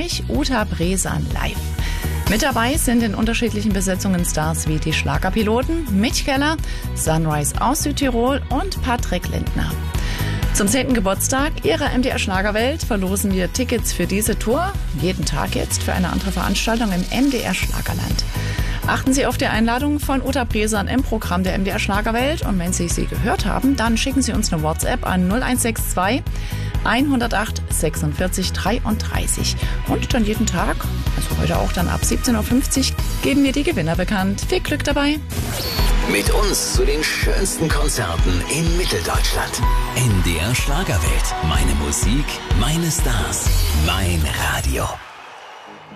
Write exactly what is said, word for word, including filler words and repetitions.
euch Uta Bresan live. Mit dabei sind in unterschiedlichen Besetzungen Stars wie die Schlagerpiloten, Mitch Keller, Sunrise aus Südtirol und Patrick Lindner. Zum zehnten Geburtstag ihrer M D R Schlagerwelt verlosen wir Tickets für diese Tour, jeden Tag jetzt für eine andere Veranstaltung im M D R Schlagerland. Achten Sie auf die Einladung von Uta Bresan im Programm der M D R Schlagerwelt und wenn Sie sie gehört haben, dann schicken Sie uns eine WhatsApp an null eins sechs zwei hundertacht sechsundvierzig dreiunddreißig. Und dann jeden Tag, also heute auch dann ab siebzehn Uhr fünfzig, geben wir die Gewinner bekannt. Viel Glück dabei! Mit uns zu den schönsten Konzerten in Mitteldeutschland. M D R Schlagerwelt. Meine Musik, meine Stars, mein Radio.